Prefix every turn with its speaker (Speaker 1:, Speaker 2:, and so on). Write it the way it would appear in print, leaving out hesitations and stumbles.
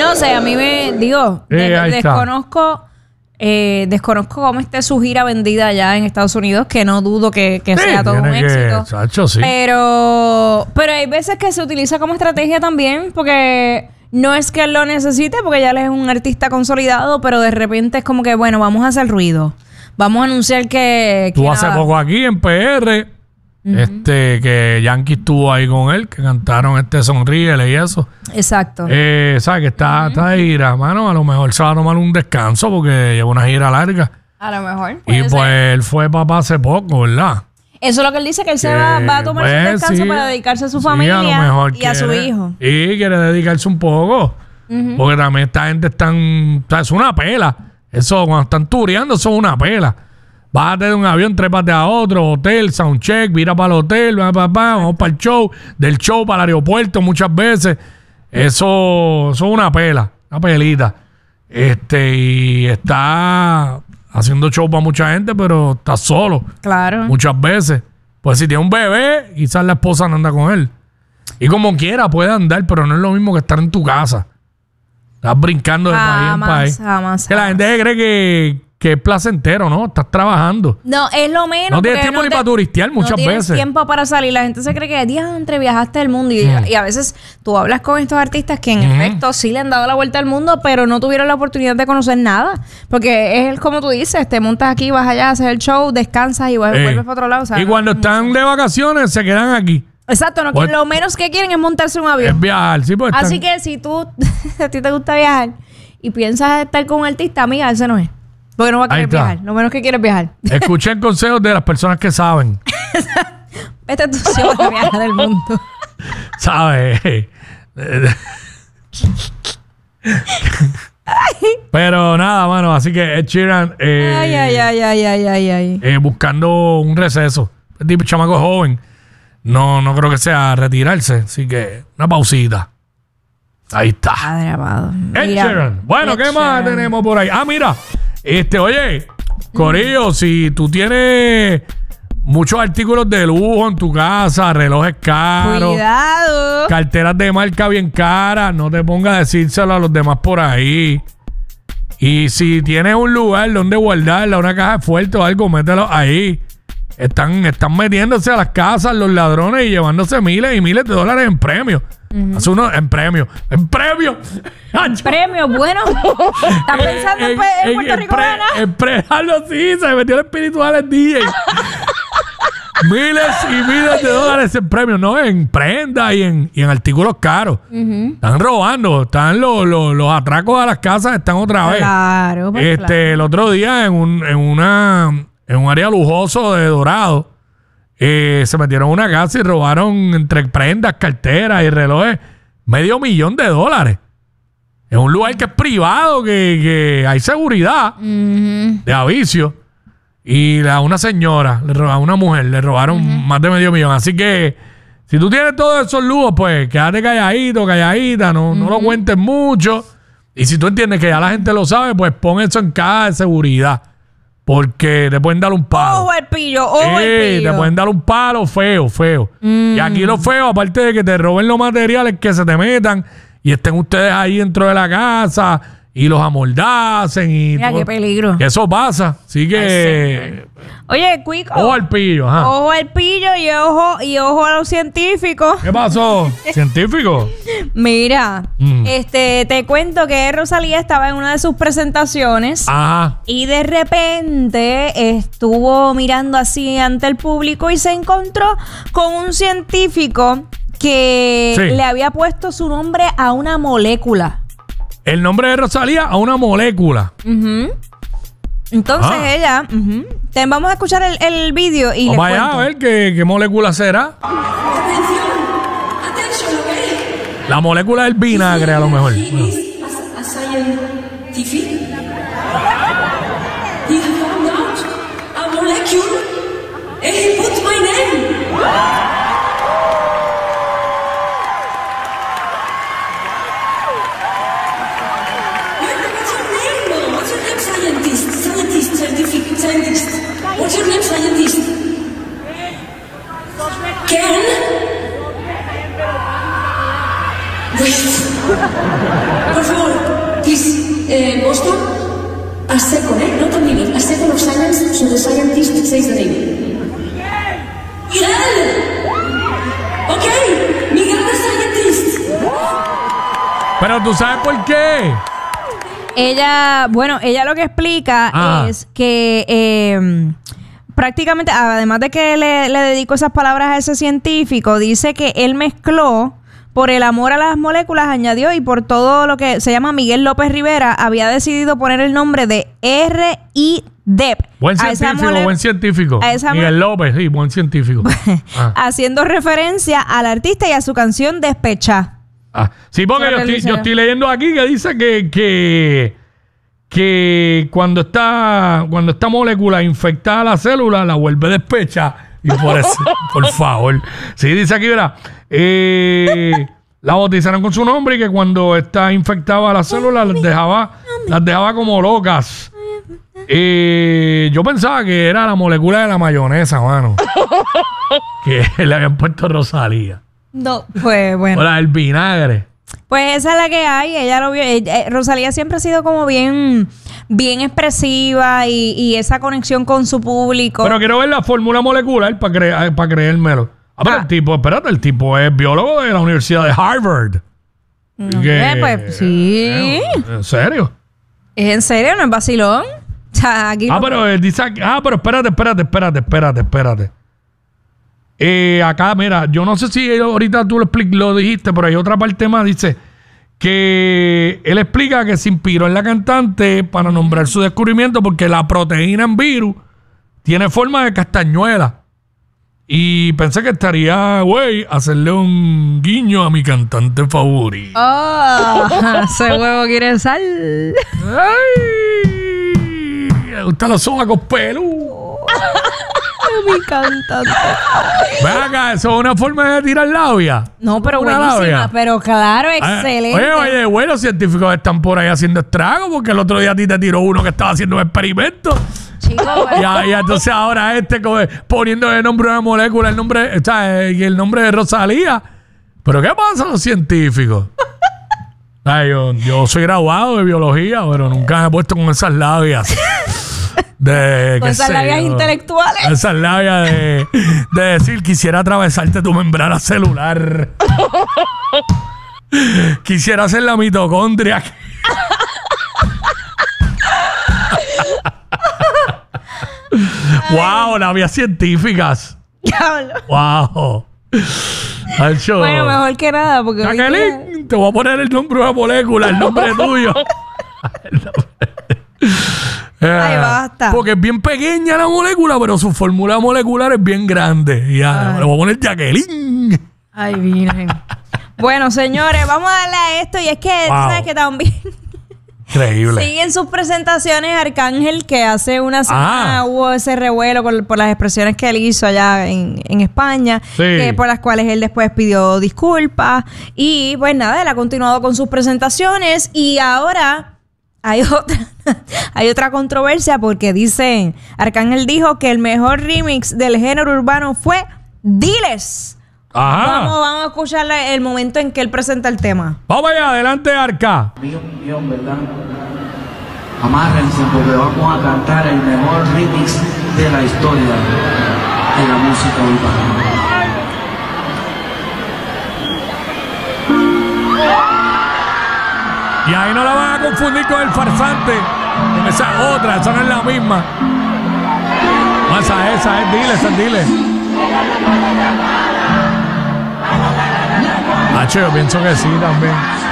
Speaker 1: No sé, a mí desconozco cómo esté su gira vendida allá en Estados Unidos, que no dudo que sea todo un éxito.
Speaker 2: Chacho, sí.
Speaker 1: Pero hay veces que se utiliza como estrategia también, porque no es que él lo necesite, porque ya él es un artista consolidado, pero de repente es como que, bueno, vamos a hacer ruido. Vamos a anunciar que
Speaker 2: Tú hace poco aquí en PR, que Yankee estuvo ahí con él, que cantaron Sonríele y eso.
Speaker 1: Exacto.
Speaker 2: ¿Sabes? Que está de gira, mano. A lo mejor se va a tomar un descanso porque lleva una gira larga.
Speaker 1: A lo mejor.
Speaker 2: Y pues él fue papá hace poco, ¿verdad?
Speaker 1: Eso es lo que él dice, que él se va a tomar un descanso para dedicarse a su familia y a su hijo.
Speaker 2: Y quiere dedicarse un poco. Porque también esta gente es una pela. Eso, cuando están tureando, eso es una pela. Bájate de un avión, trépate a otro, hotel, soundcheck, vira para el hotel, vamos para el show, del show para el aeropuerto muchas veces. Eso es una pela, una pelita. Y está haciendo show para mucha gente, pero está solo.
Speaker 1: Claro.
Speaker 2: Muchas veces. Pues si tiene un bebé, quizás la esposa no anda con él. Y como quiera puede andar, pero no es lo mismo que estar en tu casa. Estás brincando de país en país.
Speaker 1: Jamás.
Speaker 2: Que la gente cree que es placentero, ¿no? Estás trabajando.
Speaker 1: No, es lo menos.
Speaker 2: No tienes tiempo ni para turistear muchas veces. No tienes
Speaker 1: tiempo para salir. La gente se cree que diantre viajaste el mundo. Y a veces tú hablas con estos artistas que en efecto sí le han dado la vuelta al mundo, pero no tuvieron la oportunidad de conocer nada. Porque es como tú dices, te montas aquí, vas allá, haces el show, descansas y vuelves para otro lado. O sea,
Speaker 2: y cuando están de vacaciones se quedan aquí.
Speaker 1: Exacto, no, pues, lo menos que quieren es montarse un avión.
Speaker 2: Es viajar, sí, pues.
Speaker 1: Así que si a ti te gusta viajar y piensas estar con un artista, amiga, ese no es. Porque no va a querer viajar. Lo menos que quieres viajar.
Speaker 2: Escuchen consejos de las personas que saben.
Speaker 1: Esta es tu opción de viajar del mundo.
Speaker 2: ¿Sabes? Pero nada, mano. Así que Ed Sheeran buscando un receso. El tipo chamaco joven. No creo que sea retirarse. Así que una pausita. Ahí está.
Speaker 1: Padre amado.
Speaker 2: Ed Sheeran. Bueno, ¿qué más tenemos por ahí? Ah, mira. Oye, Corillo, si tú tienes muchos artículos de lujo en tu casa, relojes caros,
Speaker 1: cuidado,
Speaker 2: carteras de marca bien caras, no te pongas a decírselo a los demás por ahí. Y si tienes un lugar donde guardarla, una caja fuerte o algo, mételo ahí. Están metiéndose a las casas los ladrones y llevándose miles y miles de dólares en premios. Hace uno en premio. ¡En premio!
Speaker 1: Premio, bueno. ¿Estás pensando en Puerto Rico gana?
Speaker 2: Algo así, se metió el espiritual el DJ. Miles y miles de dólares en premios, no en prendas y en artículos caros. Están robando, están los atracos a las casas, están otra vez.
Speaker 1: Claro, pues claro.
Speaker 2: El otro día en un área lujoso de Dorado, se metieron a una casa y robaron entre prendas, carteras y relojes $500,000. Es un lugar que es privado, que hay seguridad de aviso. Y a una señora, a una mujer, le robaron más de $500,000. Así que si tú tienes todos esos lujos, pues quédate calladita, no lo cuentes mucho. Y si tú entiendes que ya la gente lo sabe, pues pon eso en caja de seguridad. Porque te pueden dar un palo.
Speaker 1: Ojo al pillo, ojo al pillo.
Speaker 2: Te pueden dar un palo feo. Y aquí lo feo, aparte de que te roben los materiales, que se te metan y estén ustedes ahí dentro de la casa y los amordacen y
Speaker 1: mira,
Speaker 2: todo.
Speaker 1: qué peligro.
Speaker 2: Que eso pasa. Así que...
Speaker 1: Oye, Quico.
Speaker 2: Ojo al pillo, ajá.
Speaker 1: Ojo al pillo y ojo a los científicos.
Speaker 2: ¿Qué pasó? ¿Científico?
Speaker 1: Mira, te cuento que Rosalía estaba en una de sus presentaciones.
Speaker 2: Ajá.
Speaker 1: Y de repente estuvo mirando así ante el público y se encontró con un científico que le había puesto su nombre a una molécula.
Speaker 2: El nombre de Rosalía a una molécula.
Speaker 1: Entonces ella... Vamos a escuchar el vídeo y les
Speaker 2: vaya
Speaker 1: cuento.
Speaker 2: a ver qué molécula será. La molécula del vinagre, a lo mejor.
Speaker 3: What's your name, scientist? Ken? Por favor, please, Boston, a second, not a minute, a second of silence so the scientist says the name. Miguel! Okay, Miguel the scientist.
Speaker 2: Pero tú sabes por qué.
Speaker 1: Ella lo que explica es que prácticamente, además de que le dedicó esas palabras a ese científico, dice que él mezcló por el amor a las moléculas, añadió, y por todo lo que se llama Miguel López Rivera, había decidido poner el nombre de RIDEP.
Speaker 2: Buen científico. Miguel López, sí, buen científico.
Speaker 1: Haciendo referencia al artista y a su canción Despechá.
Speaker 2: Sí, porque yo estoy leyendo aquí que dice que cuando esta molécula infecta a la célula, la vuelve despecha. Y por eso, por favor. Sí, dice aquí, verá. La bautizaron con su nombre y que cuando está infectada a la célula las dejaba como locas. Yo pensaba que era la molécula de la mayonesa, mano. Que le habían puesto Rosalía.
Speaker 1: No, pues bueno.
Speaker 2: O la del vinagre.
Speaker 1: Pues esa es la que hay. Ella lo vio. Rosalía siempre ha sido como bien expresiva y esa conexión con su público.
Speaker 2: Pero quiero ver la fórmula molecular para creérmelo. Pero el tipo es biólogo de la Universidad de Harvard.
Speaker 1: Pues sí.
Speaker 2: ¿En serio?
Speaker 1: ¿Es en serio? ¿No es vacilón? O sea, aquí
Speaker 2: pero dice aquí, pero espérate. Acá, mira, yo no sé si ahorita tú lo dijiste, pero hay otra parte más. Dice que él explica que se inspiró en la cantante para nombrar su descubrimiento porque la proteína en virus tiene forma de castañuela. Y pensé que estaría, hacerle un guiño a mi cantante favorito.
Speaker 1: Ese huevo quiere sal.
Speaker 2: ¡Ay! Me gustan los sobacos peludos.
Speaker 1: Mi cantante.
Speaker 2: Ven acá, eso es una forma de tirar labia.
Speaker 1: No, pero buenísima. Labia. Pero claro, excelente.
Speaker 2: Oye, los científicos están por ahí haciendo estragos porque el otro día a ti te tiró uno que estaba haciendo un experimento.
Speaker 1: Chico,
Speaker 2: y entonces ahora poniendo el nombre de una molécula, el nombre de Rosalía. ¿Pero qué pasa a los científicos? Yo soy graduado de biología, pero nunca me he puesto con esas labias.
Speaker 1: Con esas labias intelectuales.
Speaker 2: Esas labias de decir, quisiera atravesarte tu membrana celular. Quisiera hacer la mitocondria. Wow, labias científicas. Wow.
Speaker 1: Bueno, mejor que nada, porque
Speaker 2: Jacqueline, te voy a poner el nombre de una molécula, el nombre tuyo.
Speaker 1: Ay, basta.
Speaker 2: Porque es bien pequeña la molécula, pero su fórmula molecular es bien grande. Le voy a poner Jacqueline.
Speaker 1: Ay, virgen. Bueno, señores, vamos a darle a esto. Y es que, tú sabes que también
Speaker 2: increíble.
Speaker 1: siguen sus presentaciones Arcángel, que hace una semana hubo ese revuelo por las expresiones que él hizo allá en España, por las cuales él después pidió disculpas. Y pues nada, él ha continuado con sus presentaciones y ahora hay otra controversia porque dicen, Arcángel dijo que el mejor remix del género urbano fue Diles. Vamos a escuchar el momento en que él presenta el tema.
Speaker 2: Vamos allá, adelante, Arca.
Speaker 4: Millón, ¿verdad? Amárrense porque vamos a cantar el mejor remix de la historia de la música urbana.
Speaker 2: Y ahí no la van a confundir con el farsante. Porque esa es otra, esa no es la misma. No, esa es Dile. Yo pienso que sí también.